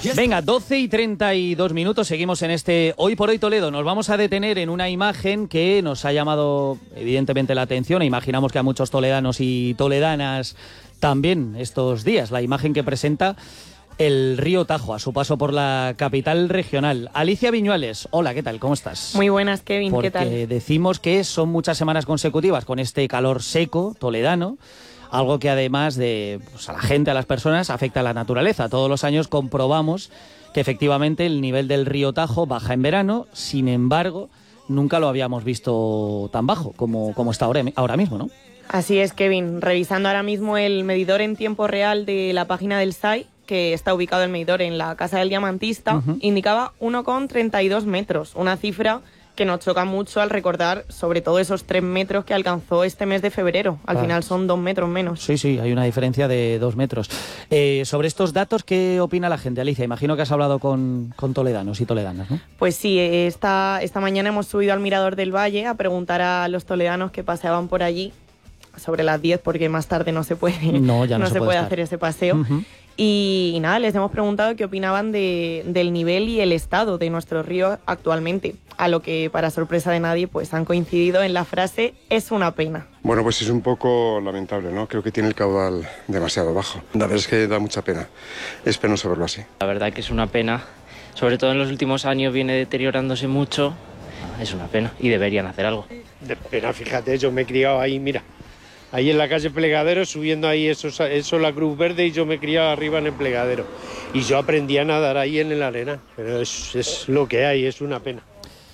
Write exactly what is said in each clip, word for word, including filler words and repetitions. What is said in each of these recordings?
Venga, doce y treinta y dos minutos, seguimos en este Hoy por Hoy Toledo. Nos vamos a detener en una imagen que nos ha llamado evidentemente la atención e imaginamos que a muchos toledanos y toledanas también estos días. La imagen que presenta el río Tajo a su paso por la capital regional. Alicia Viñuales, hola, ¿qué tal? ¿Cómo estás? Muy buenas, Kevin, Porque ¿qué tal? Porque decimos que son muchas semanas consecutivas con este calor seco toledano, algo que además de pues, a la gente, a las personas, afecta a la naturaleza. Todos los años comprobamos que efectivamente el nivel del río Tajo baja en verano, sin embargo, nunca lo habíamos visto tan bajo como, como está ahora, ahora mismo, ¿no? Así es, Kevin. Revisando ahora mismo el medidor en tiempo real de la página del S A I, que está ubicado el medidor en la Casa del Diamantista, uh-huh. indicaba uno coma treinta y dos metros, una cifra que nos choca mucho al recordar sobre todo esos tres metros que alcanzó este mes de febrero. Al claro. final son dos metros menos. Sí, sí, hay una diferencia de dos metros. Eh, sobre estos datos, ¿qué opina la gente, Alicia? Imagino que has hablado con, con toledanos y toledanas, ¿no? Pues sí, esta, esta mañana hemos subido al Mirador del Valle a preguntar a los toledanos que paseaban por allí sobre las diez, porque más tarde no se puede, no, ya no, no se, se puede, puede hacer ese paseo. Uh-huh. Y, y nada, les hemos preguntado qué opinaban de, del nivel y el estado de nuestro río actualmente, a lo que, para sorpresa de nadie, pues han coincidido en la frase «es una pena». Bueno, pues es un poco lamentable, ¿no? Creo que tiene el caudal demasiado bajo. La verdad es que da mucha pena. Es penoso verlo así. La verdad que es una pena. Sobre todo en los últimos años viene deteriorándose mucho. Es una pena y deberían hacer algo. De pena, fíjate, yo me he criado ahí, mira. Ahí en la calle Plegadero, subiendo ahí eso, eso la Cruz Verde, y yo me criaba arriba en el Plegadero. Y yo aprendí a nadar ahí en la arena, pero es, es lo que hay, es una pena.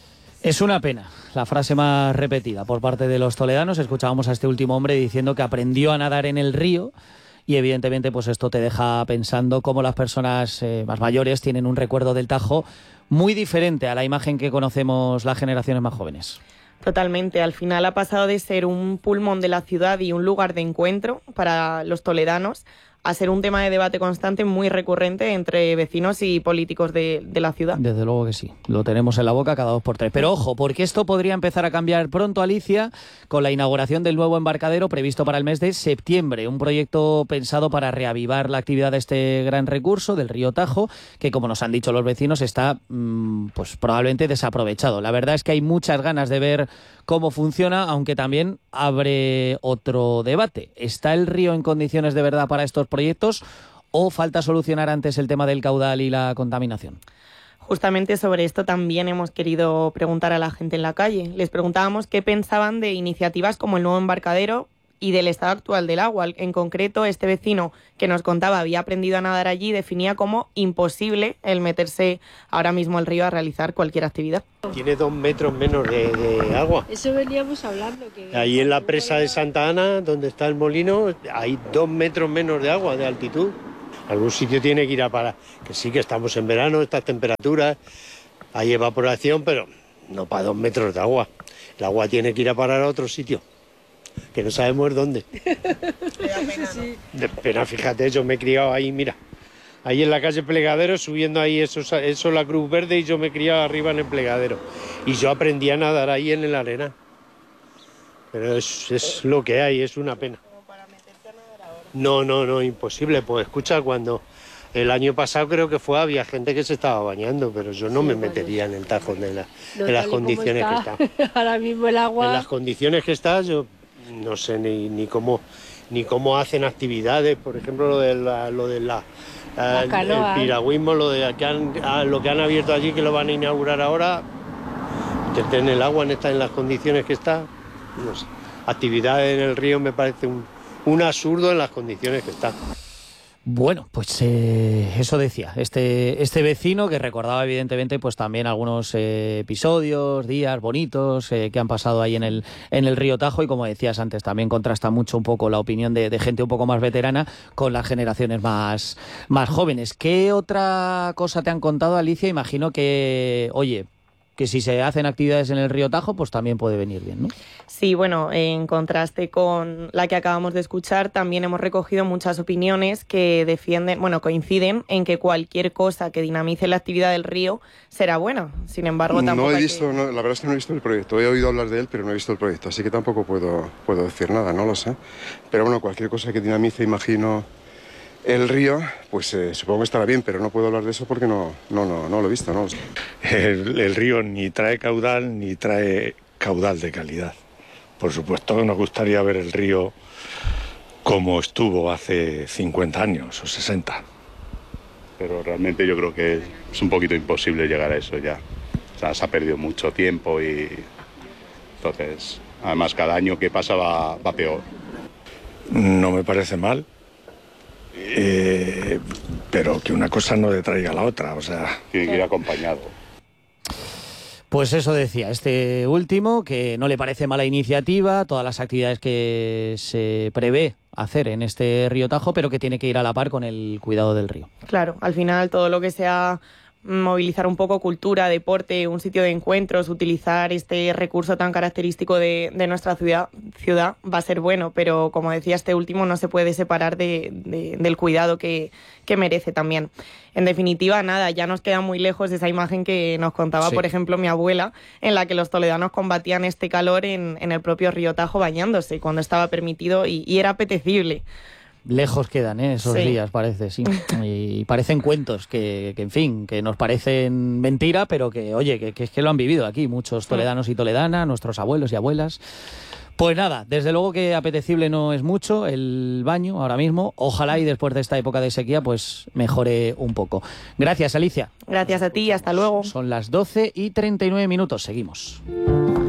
Es una pena, la frase más repetida por parte de los toledanos. Escuchábamos a este último hombre diciendo que aprendió a nadar en el río y evidentemente pues esto te deja pensando cómo las personas eh, más mayores tienen un recuerdo del Tajo muy diferente a la imagen que conocemos las generaciones más jóvenes. Totalmente. Al final ha pasado de ser un pulmón de la ciudad y un lugar de encuentro para los toledanos a ser un tema de debate constante muy recurrente entre vecinos y políticos de, de la ciudad. Desde luego que sí. Lo tenemos en la boca cada dos por tres. Pero ojo, porque esto podría empezar a cambiar pronto, Alicia, con la inauguración del nuevo embarcadero previsto para el mes de septiembre. Un proyecto pensado para reavivar la actividad de este gran recurso del río Tajo, que como nos han dicho los vecinos está mmm, pues probablemente desaprovechado. La verdad es que hay muchas ganas de ver cómo funciona, aunque también abre otro debate. ¿Está el río en condiciones de verdad para estos proyectos o falta solucionar antes el tema del caudal y la contaminación? Justamente sobre esto también hemos querido preguntar a la gente en la calle. Les preguntábamos qué pensaban de iniciativas como el nuevo embarcadero y del estado actual del agua. En concreto, este vecino que nos contaba había aprendido a nadar allí definía como imposible el meterse ahora mismo al río a realizar cualquier actividad. Tiene dos metros menos de, de agua. Eso veníamos hablando. Que ahí en la presa de Santa Ana, donde está el molino, hay dos metros menos de agua de altitud. Algún sitio tiene que ir a parar. Que sí, que estamos en verano, estas temperaturas, hay evaporación, pero no para dos metros de agua. El agua tiene que ir a parar a otro sitio, que no sabemos dónde. Sí. De pena, fíjate, yo me he criado ahí, mira. Ahí en la calle Plegadero, subiendo ahí eso, eso la Cruz Verde, y yo me criaba arriba en el Plegadero. Y yo aprendí a nadar ahí en la arena. Pero es, es lo que hay, es una pena. ¿Como para meterte a nadar ahora? No, no, no, imposible. Pues escucha, cuando el año pasado creo que fue, había gente que se estaba bañando, pero yo no sí, me bueno, metería en el Tajo de la, no, en las condiciones está. que está. Ahora mismo el agua... En las condiciones que está, yo no sé ni, ni cómo ni cómo hacen actividades, por ejemplo, lo de la... Lo de la El, el piragüismo, lo de que han, lo que han abierto allí, que lo van a inaugurar ahora, que en el agua en, esta, en las condiciones que está, no sé. Actividades en el río me parece un, un absurdo en las condiciones que está. Bueno, pues eh, eso decía este este vecino, que recordaba evidentemente pues también algunos eh, episodios, días bonitos eh, que han pasado ahí en el en el río Tajo, y como decías antes también contrasta mucho un poco la opinión de, de gente un poco más veterana con las generaciones más, más jóvenes. ¿Qué otra cosa te han contado, Alicia? Imagino que, oye, que si se hacen actividades en el río Tajo, pues también puede venir bien, ¿no? Sí, bueno, en contraste con la que acabamos de escuchar, también hemos recogido muchas opiniones que defienden, bueno, coinciden en que cualquier cosa que dinamice la actividad del río será buena. Sin embargo, tampoco no he hay visto, que... no, la verdad es que no he visto el proyecto. He oído hablar de él, pero no he visto el proyecto, así que tampoco puedo, puedo decir nada, no lo sé. Pero bueno, cualquier cosa que dinamice, imagino El río, pues eh, supongo que estará bien, pero no puedo hablar de eso porque no, no, no, no lo he visto, ¿no? El, el río ni trae caudal ni trae caudal de calidad. Por supuesto que nos gustaría ver el río como estuvo hace cincuenta años o sesenta. Pero realmente yo creo que es un poquito imposible llegar a eso ya. O sea, se ha perdido mucho tiempo y entonces, además cada año que pasa va, va peor. No me parece mal. Eh, pero que una cosa no detraiga a la otra, o sea... Tiene que ir acompañado. Pues eso decía este último, que no le parece mala iniciativa, todas las actividades que se prevé hacer en este río Tajo, pero que tiene que ir a la par con el cuidado del río. Claro, al final todo lo que sea movilizar un poco cultura, deporte, un sitio de encuentros, utilizar este recurso tan característico de, de nuestra ciudad, ciudad va a ser bueno, pero como decía este último, no se puede separar de, de, del cuidado que, que merece también. En definitiva, nada, ya nos queda muy lejos esa imagen que nos contaba, sí. por ejemplo, mi abuela, en la que los toledanos combatían este calor en, en el propio río Tajo bañándose, cuando estaba permitido y, y era apetecible. Lejos quedan, ¿eh? Esos sí. días, parece, sí. Y parecen cuentos que, que, en fin, que nos parecen mentira, pero que, oye, que, que es que lo han vivido aquí muchos toledanos y toledanas, nuestros abuelos y abuelas. Pues nada, desde luego que apetecible no es mucho el baño ahora mismo. Ojalá y después de esta época de sequía, pues mejore un poco. Gracias, Alicia. Gracias a ti, hasta luego. Son las doce y treinta y nueve minutos, seguimos.